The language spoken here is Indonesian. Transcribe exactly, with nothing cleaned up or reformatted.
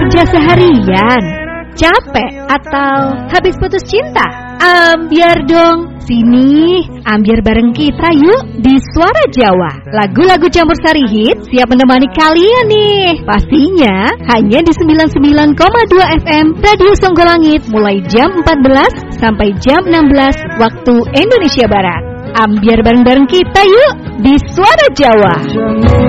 Kerja seharian, capek atau habis putus cinta? Ambiar dong, sini ambiar bareng kita yuk di Suara Jawa. Lagu-lagu campur sari hit siap menemani kalian nih. Pastinya hanya di sembilan puluh sembilan koma dua F M Radio Songgolangit mulai jam empat belas sampai jam enam belas waktu Indonesia Barat. Ambiar bareng-bareng kita yuk di Suara Jawa.